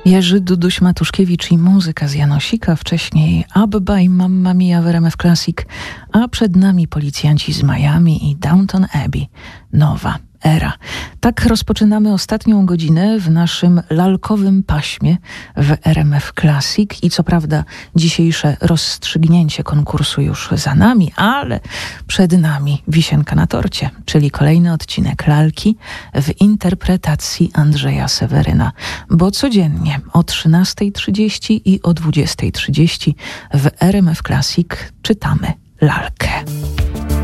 Jerzy Duduś-Matuszkiewicz i muzyka z Janosika, wcześniej Abba i Mamma Mia w RMF Classic, a przed nami Policjanci z Miami i Downton Abbey. Nowa era. Tak rozpoczynamy ostatnią godzinę w naszym lalkowym paśmie w RMF Classic i co prawda dzisiejsze rozstrzygnięcie konkursu już za nami, ale przed nami wisienka na torcie, czyli kolejny odcinek lalki w interpretacji Andrzeja Seweryna, bo codziennie o 13:30 i o 20:30 w RMF Classic czytamy lalkę.